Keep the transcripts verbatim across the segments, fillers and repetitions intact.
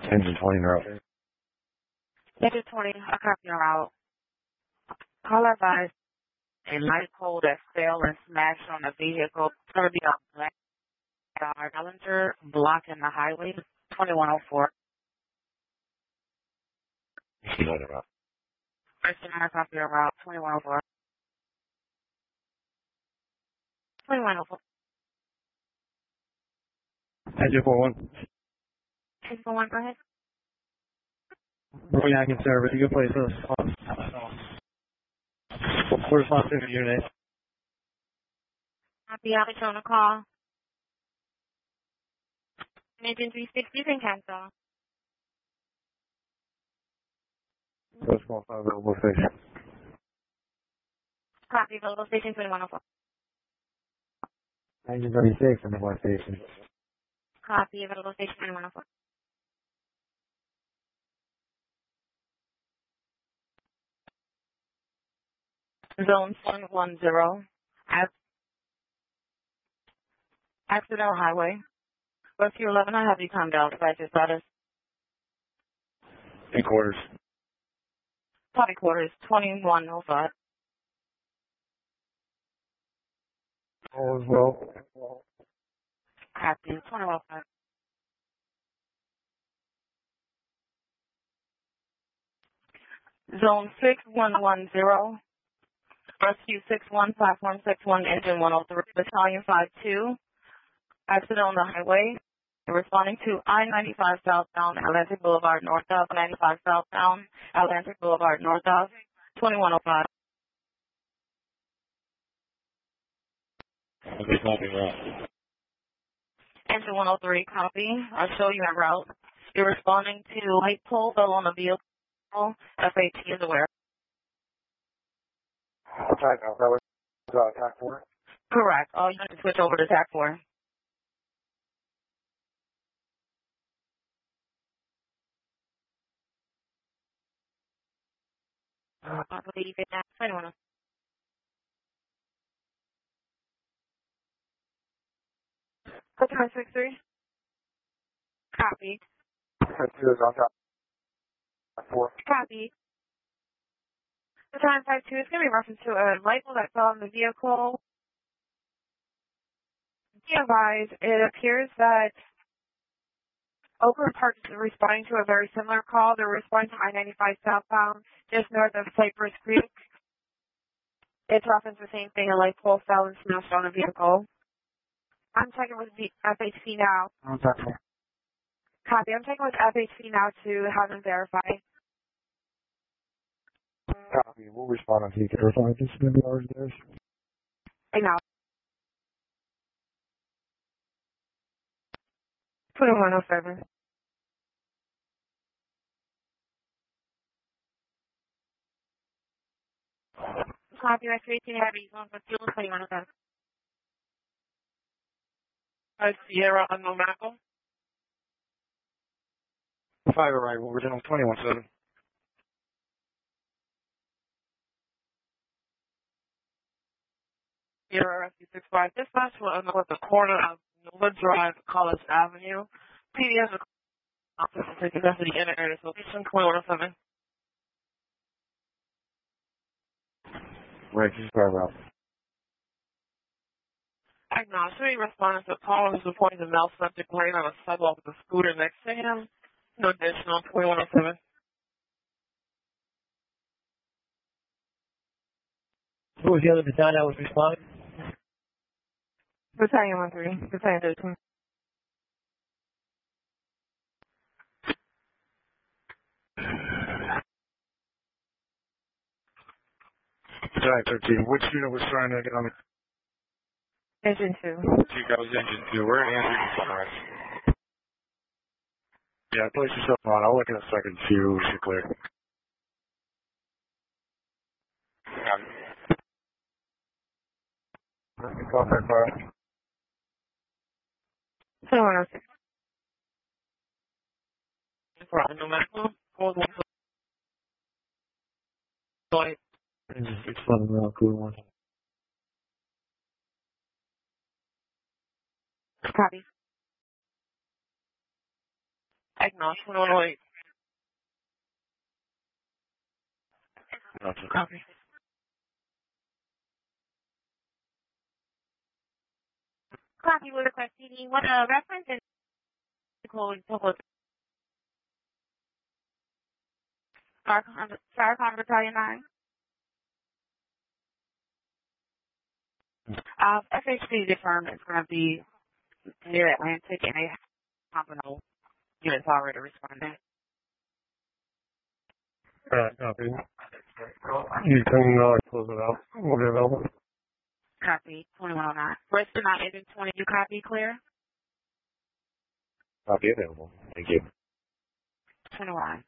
Engine twenty, you're out. Engine twenty, a copy your route. Call advised a light pole that fell and smashed on the vehicle. It's going to be a black Challenger blocking the highway, twenty-one oh four. You know the route. First and a copy your route, twenty-one oh four. twenty-one oh four. Engine four one. Engine four one, go ahead. Roy Yankee service, you can place this. What's the response to your name? Copy, I'll be on the call. Engine three sixty, you can cancel. First call, five available station. Copy, available station twenty-one oh four. Engine thirty-six, and the one station. Copy, available station twenty-one oh four. Zone one one zero. Accidental highway. Rescue eleven, I have you calm down. Advise your status. In quarters. Party quarters, twenty-one oh five. All is well. Copy, twenty-one oh five. Zone six one one zero. Rescue six one, platform six one, engine one oh three, battalion five two. Accident on the highway. Responding to I ninety-five southbound, Atlantic Boulevard north of, ninety-five southbound, Atlantic Boulevard north of, twenty-one oh five. Okay, copy route. Engine one oh three, copy. I'll show you en route. You're responding to light pole fell on the vehicle. F A T is aware. Attack, that was uh, attack four? Correct. Oh, you have to switch over to attack four. I believe it. twenty-one. Battalion six three. Copy. Attack two is on top. Attack four. Copy. Battalion five two is going to be reference to a light bulb that fell on the vehicle. Be advised, it appears that Oakland Park is responding to a very similar call. They're responding to I ninety-five southbound, just north of Cypress Creek. It's referenced the same thing, a light pole fell and smashed on a vehicle. I'm checking with the F H C now. Attack four. Copy. I'm checking with F H C now to have them verify. Copy. We'll respond on T K. Verify this is going to be ours, theirs. I know. twenty-one oh seven. Copy. I create heavy zone for fuel twenty-one oh seven. Uh, Sierra unknown medical. Five arrival, original twenty-one seven. Sierra Rescue six five. Dispatch will unload at the corner of Nova Drive, College Avenue. P D S office will take custody in the area location twenty-one oh seven. Right, just five out. Acknowledge responding to a call who's reporting the male subject laying on a sidewalk with a scooter next to him. No additional twenty-one oh seven. Who was the other battalion that was responding? Battalion one three. Battalion thirteen. Battalion thirteen. Which unit was trying to get on the... Engine two. Two, that was engine two. We're in engine sunrise. Yeah, place yourself on. I'll look in a second to see who should clear. Contact fire. twenty-one oh six. For unknown medical. Hold one. Sorry. Engine six eleven around, cool one. Copy. Diagnose twenty-one oh eight. Gotcha. Copy. Copy with request C D. What uh, reference and code Sarcon Battalion nine. Uh, F H P firm is going to be near Atlantic, and they have no units already responding. Alright, copy. You can uh, close it out. We'll be available. Copy. twenty-one oh nine. Rest of nine engine twenty. You copy clear? Copy available. Thank you. twenty-one.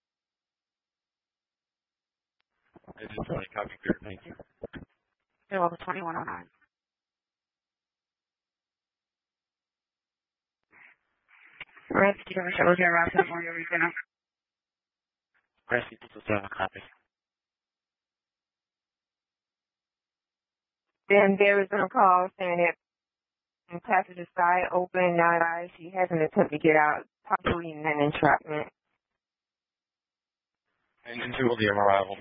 Engine twenty, copy clear. Thank you. They're over twenty-one oh nine. Rest, you can show here around some more you're reading. Rest, you can copy. Then there is a call saying that passenger side open, not eyes. She has an attempt to get out, possibly in an entrapment. Engine two will be on arrival.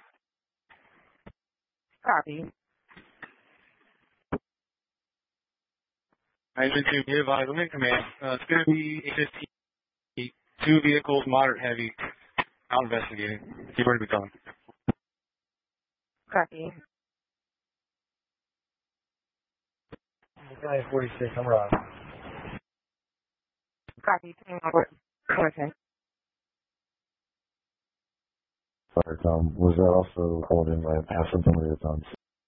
Copy. Engine two, be advised, I'm in command. Uh, it's going to be A fifteen, two vehicles, moderate heavy, out investigating. Keep ready to be gone. Copy. Okay, forty-six, I'm right. Copy. Okay. Sorry, Tom. Was that also called in by a passer somebody that's on?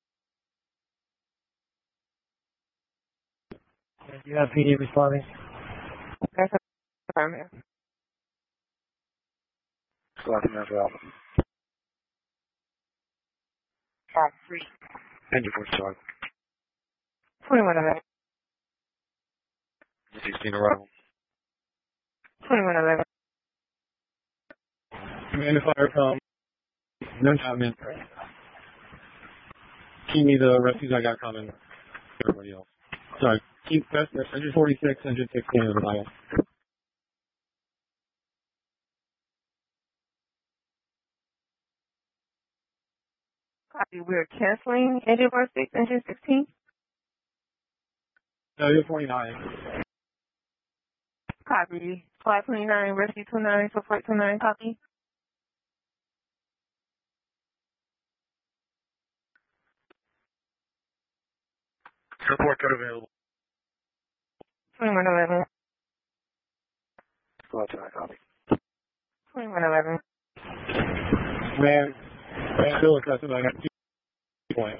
Do you have P D responding? That's affirmative. Selecting as well. Copy. Engine four, sorry. twenty-one eleven. sixteen arrival. twenty-one eleven. Command fire com. No entrapment. Keep me the rescues I got coming. Everybody else. Sorry. Keep best. Engine forty-six, engine sixteen in the dial. Copy. We're canceling engine forty-six, engine sixteen. No, you're forty-nine. Copy. Flight twenty-nine, rescue twenty-nine, so flight twenty-nine, copy. Report code available. twenty-one eleven. Flight tonight, copy. twenty-one eleven. Man, man, still aggressive. I got two points.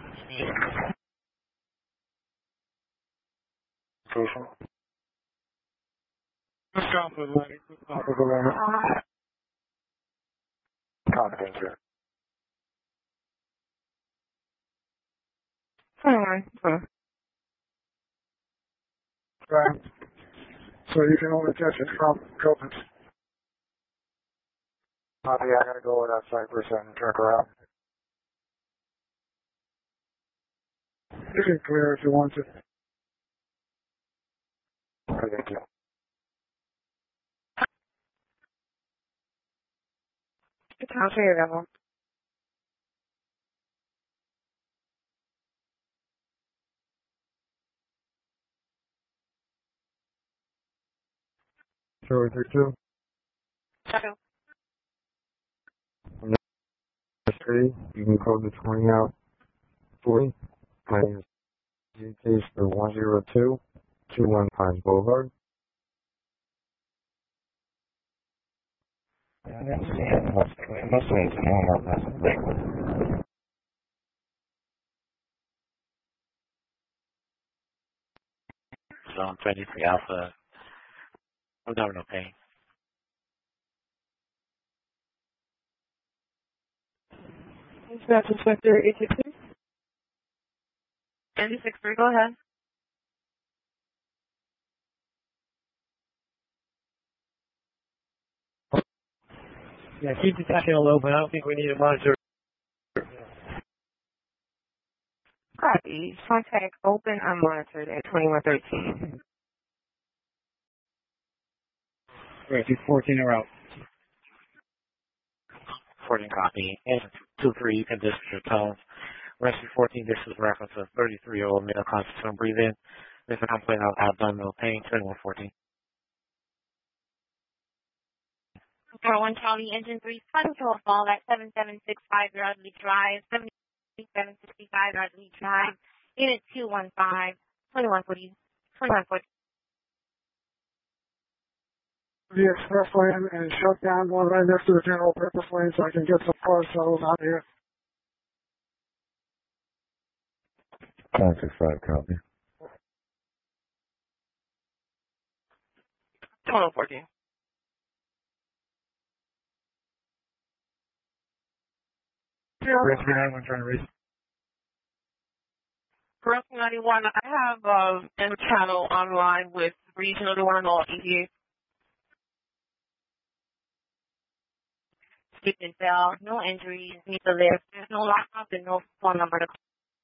Crucial. Let's go for the landing. Let's go for the landing. Confidence here. twenty-one. twenty. Right. So you can only catch it from Copens. Copy, I gotta go with that Cypress and turn around. You can clear if you want to. Okay, thank you. I'll show you that one. Zero three two. Shadow. Three. You can code the twenty out. Forty. My name is G Case for one zero two two one Pines Boulevard. Yeah, that's yeah, that's it must have been one more person. Zone twenty-three Alpha. Oh, no, no pain. Dispatch Inspector eight six six. Engine six three, go ahead. Yeah, keep the tail low, but I don't think we need to monitor. Copy. Contact open unmonitored at twenty-one thirteen. Rescue fourteen are out. fourteen copy. Engine two three, you can distance your tones. Rescue fourteen, this is reference of thirty-three-year-old male conscious and breathe in. There's a complaint of abdominal pain, twenty-one fourteen. four one Charlie, engine three, control fall at seven seven six five Yardley Drive, seventy-seven sixty-five Yardley Drive, unit two one five, twenty-one forty, twenty-one forty. The express lane and shut down one right next to the general purpose lane so I can get some car shuttles out here. five six five, copy. twenty-one fourteen. Rescue ninety-one trying to raise. Rescue ninety-one, I have um, a channel online with Regional one or E P A. Skipped and fell, no injuries, need to lift, there's no lockup and no phone number to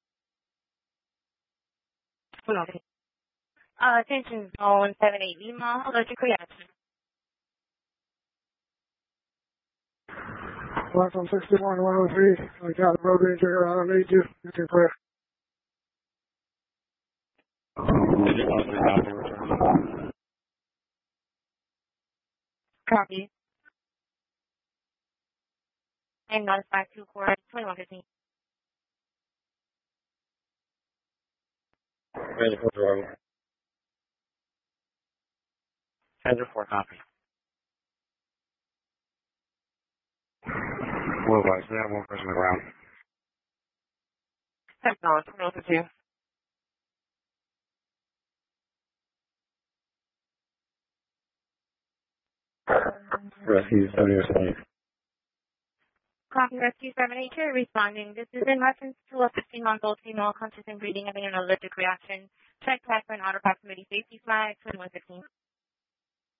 call. Uh, attention zone seven eight Lima, allergic reaction. Left on sixty-one, one oh three. I got a road ranger. I don't need you. You can clear. Copy. And notify two court twenty-one fifteen. Ready for driver. Engine four copy. Well, guys, we have one person on the ground. That's on, twenty-one fifteen. Rescue seventy-seven. Copy rescue seven eight two responding. This is in reference to a fifteen-month-old female conscious and breathing having an allergic reaction. Check back for an auto proximity safety flag, twenty-one fifteen.